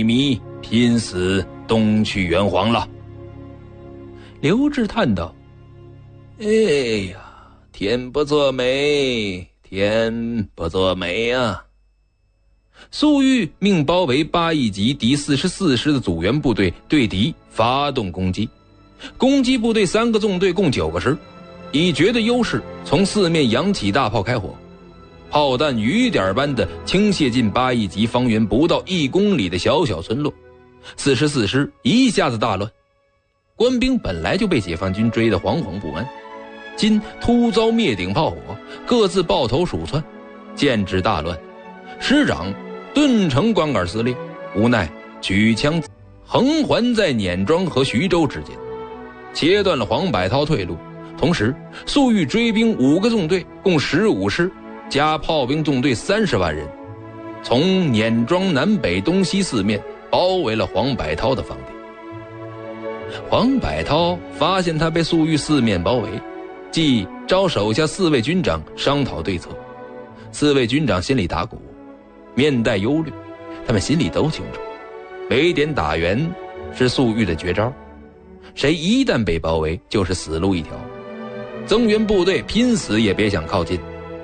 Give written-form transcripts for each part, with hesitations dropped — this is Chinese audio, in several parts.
李弥拼死东去援黄了。刘志叹道：哎呀，天不作美，天不作美啊！粟裕命包围八一级第44师的组员部队对敌发动攻击，攻击部队3个纵队共9个师，以绝对优势从4面扬起大炮开火，炮弹雨点般的倾泻进八一级方圆不到1公里的小小村落。44师一下子大乱，官兵本来就被解放军追得惶惶不安，今突遭灭顶炮火，各自抱头鼠窜，剑指大乱。师长顿成光杆撕裂，无奈举枪横环在碾庄和徐州之间，切断了黄百韬退路。同时粟裕追兵5个纵队共15师加炮兵纵队30万人，从碾庄南北东西4面包围了黄百韬的防地。黄百韬发现他被粟裕4面包围，即召手下4位军长商讨对策。4位军长心里打鼓，面带忧虑，他们心里都清楚，围点打援是粟裕的绝招，谁一旦被包围就是死路一条，增援部队拼死也别想靠近。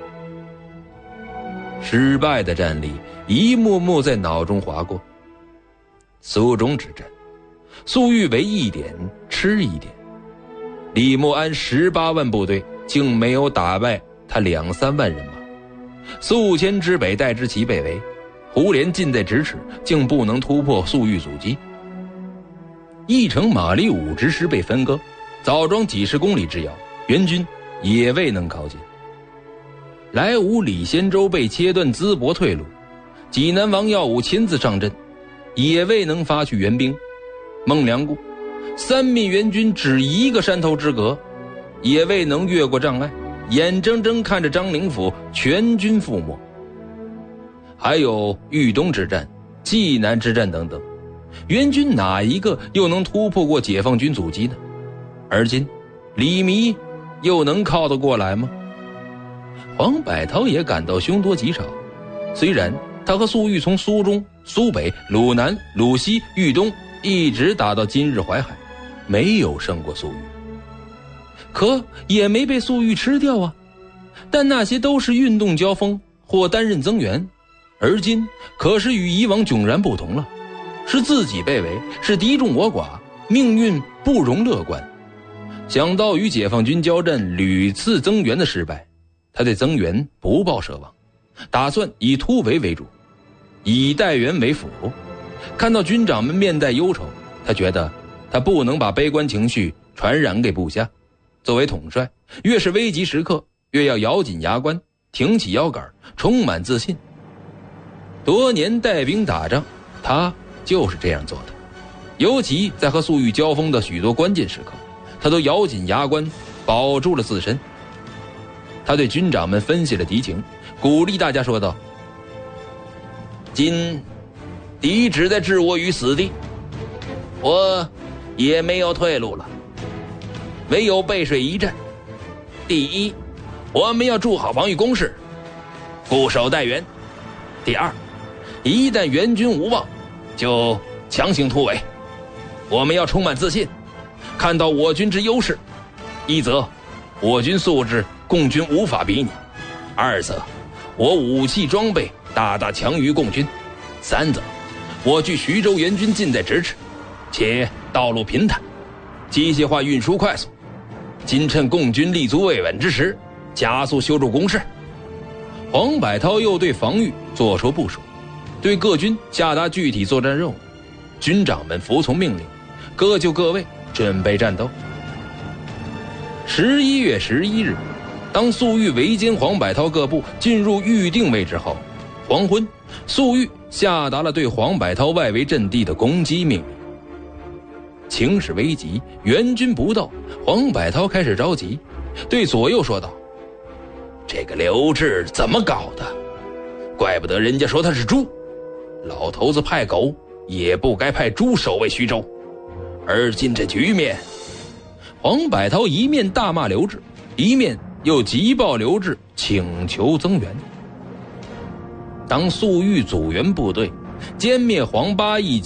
失败的战例一幕幕在脑中划过。苏中之战，粟裕为一点吃一点，李默安18万部队竟没有打败他2-3万人马，粟迁之北代之齐被围，胡连近在咫尺，竟不能突破粟裕阻击。义城马立武之师被分割，枣庄几十公里之遥，援军也未能靠近。莱芜李仙洲被切断淄博退路，济南王耀武亲自上阵，也未能发去援兵。孟良崮3面援军只1个山头之隔，也未能越过障碍，眼睁睁看着张灵甫全军覆没。还有豫东之战、济南之战等等，援军哪一个又能突破过解放军阻击呢？而今李弥又能靠得过来吗？黄百韬也感到凶多吉少，虽然他和粟裕从苏中、苏北、鲁南、鲁西、豫东一直打到今日淮海，没有胜过粟裕，可也没被粟裕吃掉啊。但那些都是运动交锋或担任增援，而今可是与以往迥然不同了，是自己被围，是敌众我寡，命运不容乐观。想到与解放军交战屡次增援的失败，他对增援不抱奢望，打算以突围为主，以待援为辅。看到军长们面带忧愁，他觉得他不能把悲观情绪传染给部下。作为统帅，越是危急时刻，越要咬紧牙关，挺起腰杆，充满自信。多年带兵打仗，他就是这样做的。尤其在和粟裕交锋的许多关键时刻，他都咬紧牙关，保住了自身。他对军长们分析了敌情，鼓励大家说道：今敌只在置我于死地，我也没有退路了，唯有背水一战。第一，我们要筑好防御工事，固守待援。第二，一旦援军无望，就强行突围。我们要充满自信，看到我军之优势。一则我军素质共军无法比拟，二则我武器装备大大强于共军，三则我距徐州援军近在咫尺，且道路平坦，机械化运输快速。今趁共军立足未稳之时，加速修筑工事。黄百韬又对防御做出部署，对各军下达具体作战任务，军长们服从命令，各就各位，准备战斗。11月11日，当粟裕围歼黄百韬各部进入预定位置后，黄昏，粟裕下达了对黄百韬外围阵地的攻击命令。情势危急，援军不到，黄百韬开始着急，对左右说道：这个刘志怎么搞的？怪不得人家说他是猪，老头子派狗也不该派猪守卫徐州。而今这局面，黄百韬一面大骂刘志，一面又急报刘志请求增援。当粟裕组员部队歼灭黄八一